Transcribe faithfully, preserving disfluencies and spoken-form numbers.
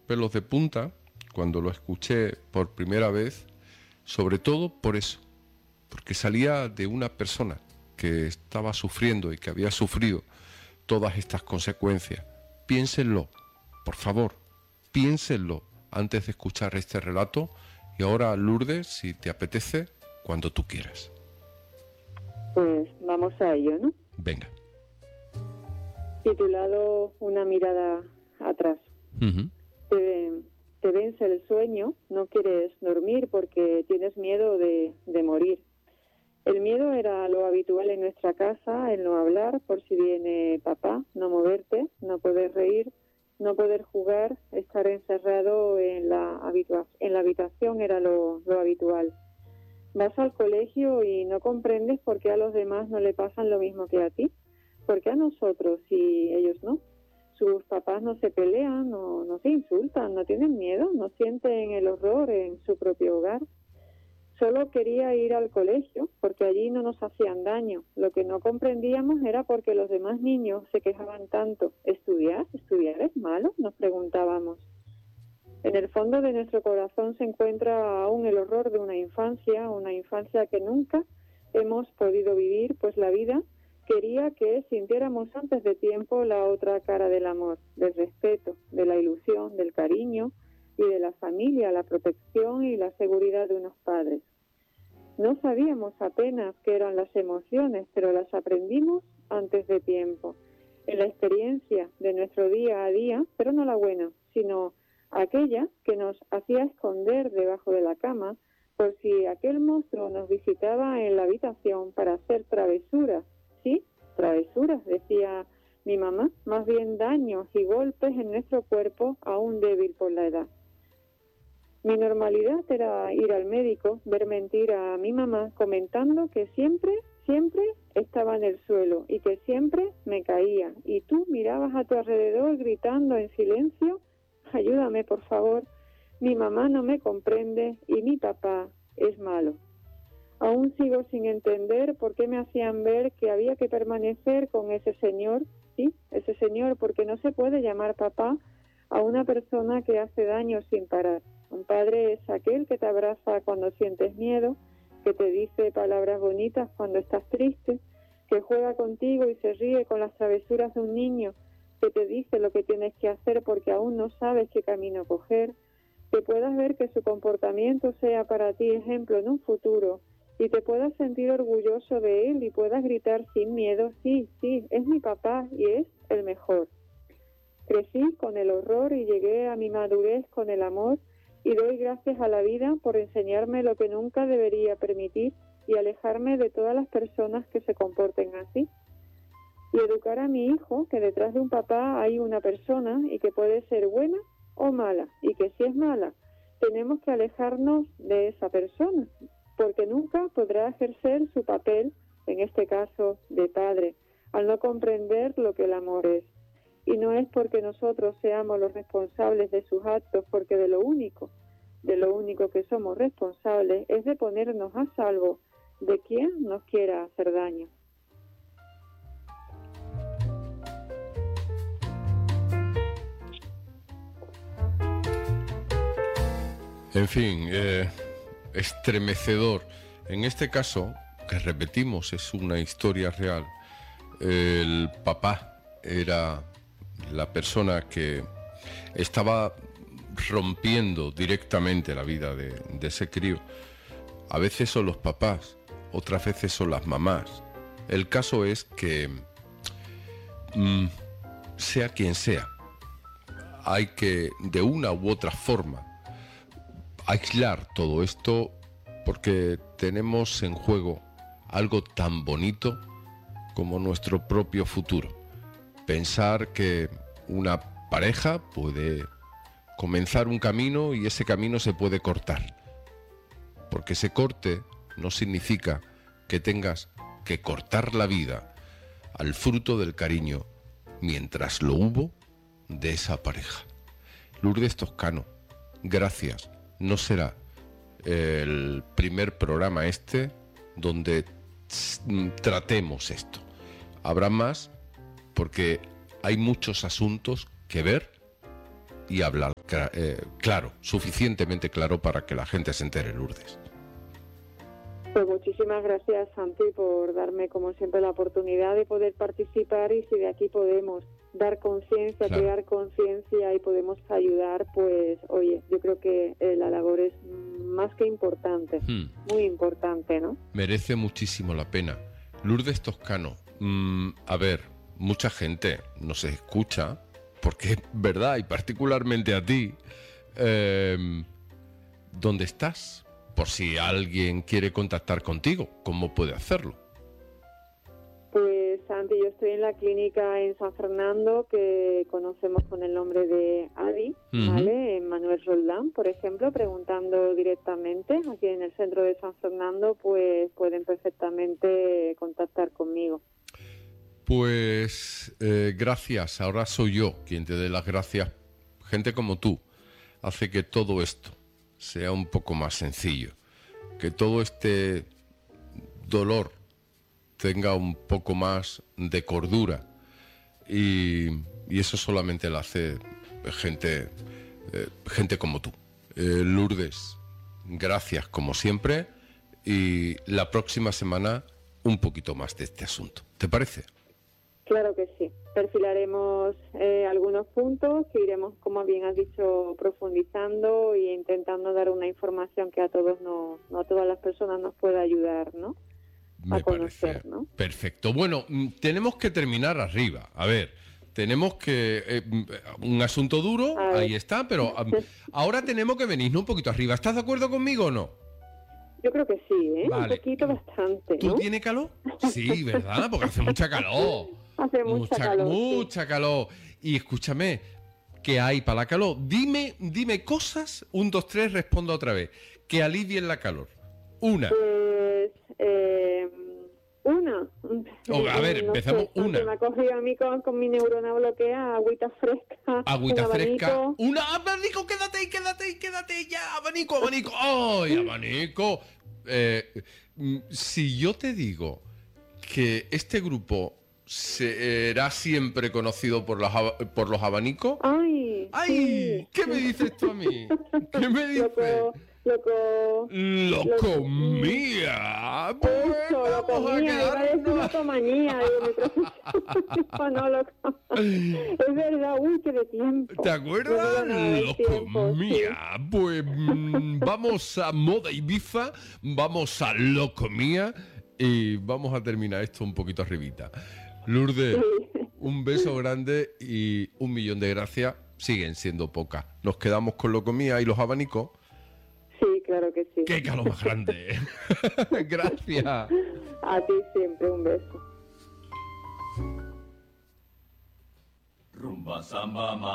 pelos de punta cuando lo escuché por primera vez, sobre todo por eso, porque salía de una persona que estaba sufriendo y que había sufrido todas estas consecuencias. Piénsenlo, por favor, piénsenlo antes de escuchar este relato. Y ahora, Lourdes, si te apetece, cuando tú quieras. Pues vamos a ello, ¿no? Venga. Titulado Una mirada atrás. Uh-huh. Te, te vence el sueño, no quieres dormir porque tienes miedo de, de morir. El miedo era lo habitual en nuestra casa, el no hablar por si viene papá, no moverte, no poder reír, no poder jugar, estar encerrado en la, habitua- en la habitación era lo, lo habitual. Vas al colegio y no comprendes por qué a los demás no le pasan lo mismo que a ti, por qué a nosotros y ellos no. Sus papás no se pelean, no, no se insultan, no tienen miedo, no sienten el horror en su propio hogar. Solo quería ir al colegio porque allí no nos hacían daño. Lo que no comprendíamos era por qué los demás niños se quejaban tanto. ¿Estudiar? ¿Estudiar es malo?, nos preguntábamos. En el fondo de nuestro corazón se encuentra aún el horror de una infancia, una infancia que nunca hemos podido vivir, pues la vida quería que sintiéramos antes de tiempo la otra cara del amor, del respeto, de la ilusión, del cariño y de la familia, la protección y la seguridad de unos padres. No sabíamos apenas qué eran las emociones, pero las aprendimos antes de tiempo, en la experiencia de nuestro día a día, pero no la buena, sino aquella que nos hacía esconder debajo de la cama por si aquel monstruo nos visitaba en la habitación para hacer travesuras. Sí, travesuras, decía mi mamá, más bien daños y golpes en nuestro cuerpo aún débil por la edad. Mi normalidad era ir al médico, ver mentir a mi mamá comentando que siempre, siempre estaba en el suelo y que siempre me caía. Y tú mirabas a tu alrededor gritando en silencio, ayúdame por favor, mi mamá no me comprende y mi papá es malo. Aún sigo sin entender por qué me hacían ver que había que permanecer con ese señor, sí, ese señor, porque no se puede llamar papá a una persona que hace daño sin parar. Un padre es aquel que te abraza cuando sientes miedo, que te dice palabras bonitas cuando estás triste, que juega contigo y se ríe con las travesuras de un niño, que te dice lo que tienes que hacer porque aún no sabes qué camino coger, que puedas ver que su comportamiento sea para ti ejemplo en un futuro y te puedas sentir orgulloso de él y puedas gritar sin miedo, sí, sí, es mi papá y es el mejor. Crecí con el horror y llegué a mi madurez con el amor y doy gracias a la vida por enseñarme lo que nunca debería permitir y alejarme de todas las personas que se comporten así. Y educar a mi hijo que detrás de un papá hay una persona y que puede ser buena o mala, y que si es mala, tenemos que alejarnos de esa persona, porque nunca podrá ejercer su papel, en este caso de padre, al no comprender lo que el amor es. Y no es porque nosotros seamos los responsables de sus actos, porque de lo único, de lo único que somos responsables es de ponernos a salvo de quien nos quiera hacer daño. En fin, eh, estremecedor. En este caso, que repetimos, es una historia real. El papá era la persona que estaba rompiendo directamente la vida de, de ese crío. A veces son los papás, otras veces son las mamás. El caso es que, mmm, sea quien sea, hay que, de una u otra forma, aislar todo esto, porque tenemos en juego algo tan bonito como nuestro propio futuro. Pensar que una pareja puede comenzar un camino y ese camino se puede cortar. Porque se corte no significa que tengas que cortar la vida al fruto del cariño mientras lo hubo de esa pareja. Lourdes Toscano, gracias. No será el primer programa este donde tratemos esto. Habrá más porque hay muchos asuntos que ver y hablar eh, claro, suficientemente claro para que la gente se entere, Lourdes. Pues muchísimas gracias, Santi, por darme, como siempre, la oportunidad de poder participar, y si de aquí podemos dar conciencia, Claro. crear conciencia y podemos ayudar, pues, oye, yo creo que eh, la labor es más que importante, Hmm. muy importante, ¿no? Merece muchísimo la pena. Lourdes Toscano, mmm, a ver, mucha gente nos escucha, porque es verdad, y particularmente a ti, eh, ¿dónde estás? Por si alguien quiere contactar contigo, ¿cómo puede hacerlo? Pues, Santi, yo estoy en la clínica en San Fernando, que conocemos con el nombre de Adi, Ujú. ¿vale? En Manuel Roldán, por ejemplo, preguntando directamente aquí en el centro de San Fernando, pues pueden perfectamente contactar conmigo. Pues eh, gracias, ahora soy yo quien te dé las gracias. Gente como tú hace que todo esto sea un poco más sencillo, que todo este dolor tenga un poco más de cordura, y, y eso solamente lo hace gente, eh, gente como tú. Eh, Lourdes, gracias como siempre, y la próxima semana un poquito más de este asunto. ¿Te parece? Claro que sí. Perfilaremos eh, algunos puntos que iremos, como bien has dicho, profundizando e intentando dar una información que a todos nos, no a todas las personas nos pueda ayudar, ¿no? Me A conocer, parece ¿no? perfecto. Bueno, mm, tenemos que terminar arriba. A ver, tenemos que... eh, mm, un asunto duro, A ver. ahí está, pero um, ahora tenemos que venirnos un poquito arriba. ¿Estás de acuerdo conmigo o no? Yo creo que sí, ¿eh? Vale. Un poquito, bastante, ¿Tú ¿no? tienes calor? Sí, ¿verdad? Porque hace mucha calor. Hace mucha calor, sí. Mucha calor. Y escúchame, ¿qué hay para la calor? Dime, dime cosas, un, dos, tres, responda otra vez, que alivien la calor. Una. Pues, eh, una. Oh, a ver, No empezamos sé, una. Me ha cogido a mí con, con mi neurona bloqueada, agüita fresca. Agüita un fresca. abanico. Una abanico, quédate ahí, quédate ahí, quédate ahí, ya, abanico, abanico. ¡Ay, abanico! Eh, mm, si yo te digo que este grupo será siempre conocido por los, aba- por los abanicos. Ay, ¡Ay! sí. ¿Qué me dices tú a mí? ¿Qué me dices? Loco, loco. ¡Loco mía! Pues Eso, vamos a locomía, iba a decir quedarnos. locomanía, digo, mi profesor. No, loco. Es verdad, uy, qué de tiempo. ¿Te No acuerdas? digo nada del Loco tiempo, sí. mía. Pues mm, vamos a Moda Ibiza, vamos a Loco mía y vamos a terminar esto un poquito arribita. Lourdes, Sí. un beso grande y un millón de gracias. Siguen siendo pocas. Nos quedamos con Loco mía y los abanicos. Sí, claro que sí. ¡Qué calor más grande! Gracias. A ti siempre, un beso. Rumba samba ma.